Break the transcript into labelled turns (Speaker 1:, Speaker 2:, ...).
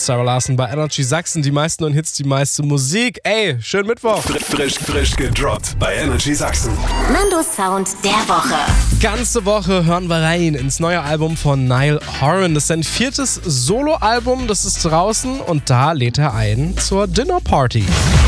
Speaker 1: Sarah Larson bei Energy Sachsen. Die meisten neuen Hits, die meiste Musik. Ey, schönen Mittwoch.
Speaker 2: Frisch gedroppt bei Energy Sachsen.
Speaker 3: Nandos Sound der Woche.
Speaker 1: Ganze Woche hören wir rein ins neue Album von Niall Horan. Das ist sein 4. Soloalbum, das ist draußen und da lädt er ein zur Dinner Party.